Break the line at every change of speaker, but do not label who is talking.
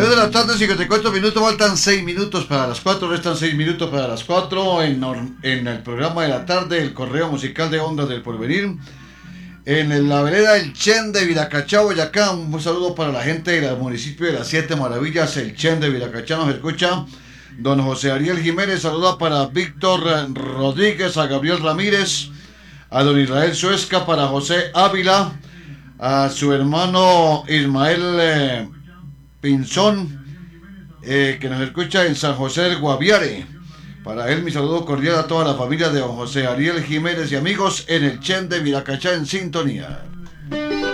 de la tarde, 54 minutos, faltan 6 minutos para las 4, restan 6 minutos para las 4 en el programa de la tarde, el correo musical de Ondas del Porvenir. En la vereda El Chen de Viracachá, Boyacá, un saludo para la gente del municipio de las Siete Maravillas, El Chen de Viracachá nos escucha. Don José Ariel Jiménez saluda para Víctor Rodríguez, a Gabriel Ramírez, a don Israel Suezca, para José Ávila, a su hermano Ismael Pinzón, que nos escucha en San José del Guaviare. Para él mi saludo cordial a toda la familia de don José Ariel Jiménez y amigos en el Chen de Viracachá en sintonía.